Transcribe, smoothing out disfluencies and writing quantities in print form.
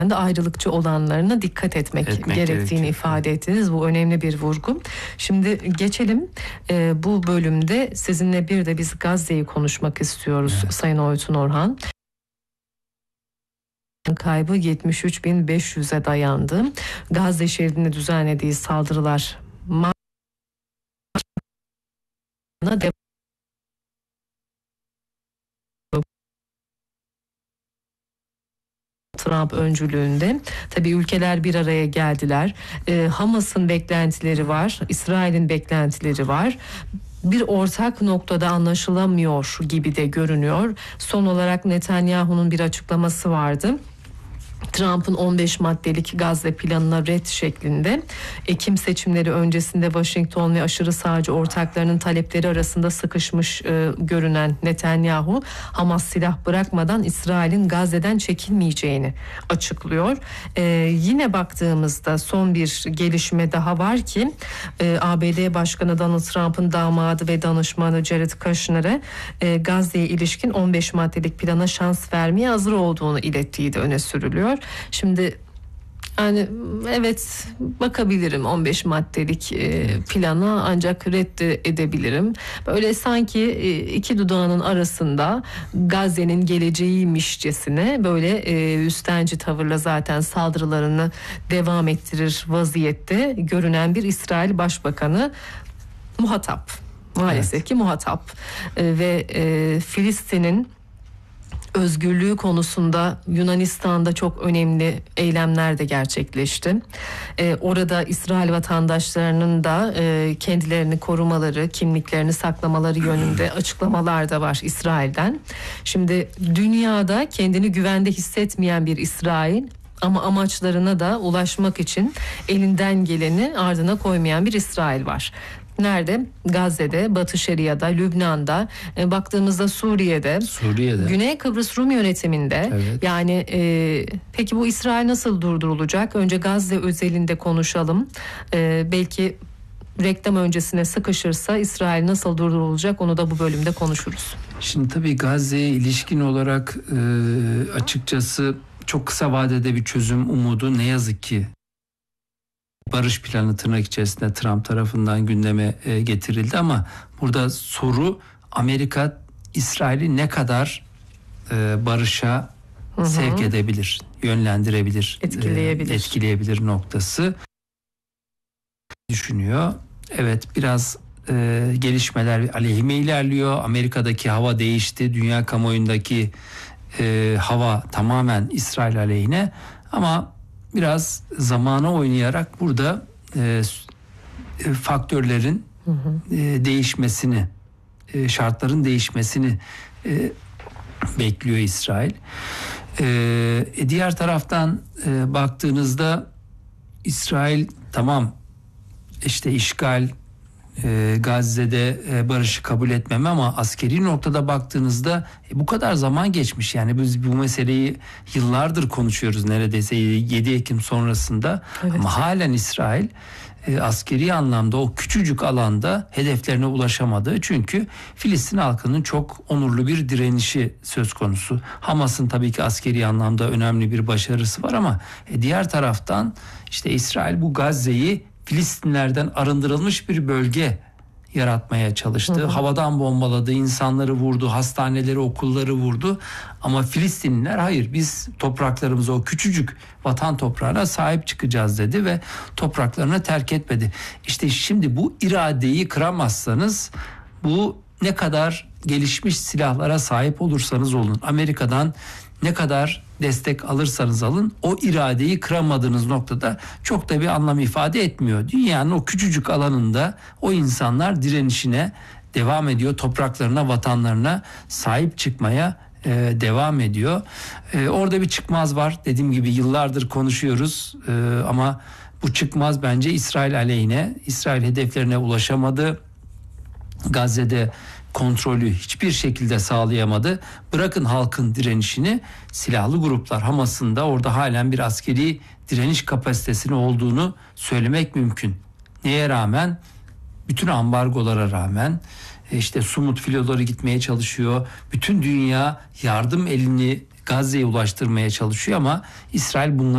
de ayrılıkçı olanlarına dikkat etmek gerektiğini ifade ettiniz. Bu önemli bir vurgu. Şimdi geçelim. Bu bölümde sizinle bir de biz Gazze'yi konuşmak istiyoruz, evet. Sayın Oytun Orhan. Kaybı 73.500'e dayandı. Gazze şeridinde düzenlediği saldırılar Trump öncülüğünde. Tabii ülkeler bir araya geldiler. Hamas'ın beklentileri var, İsrail'in beklentileri var. Bir ortak noktada anlaşılamıyor gibi de görünüyor. Son olarak Netanyahu'nun bir açıklaması vardı. Trump'ın 15 maddelik Gazze planına ret şeklinde. Ekim seçimleri öncesinde Washington ve aşırı sağcı ortaklarının talepleri arasında sıkışmış görünen Netanyahu, Hamas silah bırakmadan İsrail'in Gazze'den çekilmeyeceğini açıklıyor. Yine baktığımızda son bir gelişme daha var ki ABD Başkanı Donald Trump'ın damadı ve danışmanı Jared Kushner'e Gazze'ye ilişkin 15 maddelik plana şans vermeye hazır olduğunu ilettiği de öne sürülüyor. Şimdi yani evet, bakabilirim 15 maddelik plana, ancak reddedebilirim. Böyle sanki iki dudağının arasında Gazze'nin geleceğiymişçesine böyle üstenci tavırla zaten saldırılarını devam ettirir vaziyette görünen bir İsrail Başbakanı muhatap. Maalesef evet. Ki muhatap ve Filistin'in özgürlüğü konusunda Yunanistan'da çok önemli eylemler de gerçekleşti. Orada İsrail vatandaşlarının da kendilerini korumaları, kimliklerini saklamaları yönünde açıklamalar da var İsrail'den. Şimdi dünyada kendini güvende hissetmeyen bir İsrail, ama amaçlarına da ulaşmak için elinden geleni ardına koymayan bir İsrail var. Nerede? Gazze'de, Batı Şeria'da, Lübnan'da, baktığımızda Suriye'de, Güney Kıbrıs Rum yönetiminde. Evet. Yani peki bu İsrail nasıl durdurulacak? Önce Gazze özelinde konuşalım. Belki reklam öncesine sıkışırsa İsrail nasıl durdurulacak, onu da bu bölümde konuşuruz. Şimdi tabii Gazze'ye ilişkin olarak açıkçası çok kısa vadede bir çözüm umudu ne yazık ki barış planı tırnak içerisinde Trump tarafından gündeme getirildi, ama burada soru Amerika İsrail'i ne kadar barışa sevk edebilir, yönlendirebilir, etkileyebilir noktası düşünüyor. Evet, biraz gelişmeler aleyhime ilerliyor. Amerika'daki hava değişti. Dünya kamuoyundaki hava tamamen İsrail aleyhine, ama biraz zamana oynayarak burada faktörlerin değişmesini, şartların değişmesini bekliyor İsrail. Diğer taraftan baktığınızda İsrail tamam işte işgal, Gazze'de barışı kabul etmem, ama askeri noktada baktığınızda bu kadar zaman geçmiş. Yani biz bu meseleyi yıllardır konuşuyoruz, neredeyse 7 Ekim sonrasında. Evet. Ama halen İsrail askeri anlamda o küçücük alanda hedeflerine ulaşamadı. Çünkü Filistin halkının çok onurlu bir direnişi söz konusu. Hamas'ın tabii ki askeri anlamda önemli bir başarısı var, ama diğer taraftan işte İsrail bu Gazze'yi Filistinlerden arındırılmış bir bölge yaratmaya çalıştı. Havadan bombaladı, insanları vurdu, hastaneleri, okulları vurdu. Ama Filistinliler hayır, biz topraklarımıza, o küçücük vatan toprağına sahip çıkacağız dedi ve topraklarını terk etmedi. İşte şimdi bu iradeyi kıramazsanız, bu ne kadar gelişmiş silahlara sahip olursanız olun, Amerika'dan ne kadar destek alırsanız alın, o iradeyi kıramadığınız noktada çok da bir anlam ifade etmiyor. Dünyanın o küçücük alanında o insanlar direnişine devam ediyor. Topraklarına, vatanlarına sahip çıkmaya devam ediyor. Orada bir çıkmaz var. Dediğim gibi yıllardır konuşuyoruz. Ama bu çıkmaz bence İsrail aleyhine. İsrail hedeflerine ulaşamadı. Gazze'de kontrolü hiçbir şekilde sağlayamadı. Bırakın halkın direnişini, silahlı gruplar, Hamas'ın da orada halen bir askeri direniş kapasitesinin olduğunu söylemek mümkün. Neye rağmen? Bütün ambargolara rağmen, işte Sumut filoları gitmeye çalışıyor. Bütün dünya yardım elini Gazze'ye ulaştırmaya çalışıyor, ama İsrail bunları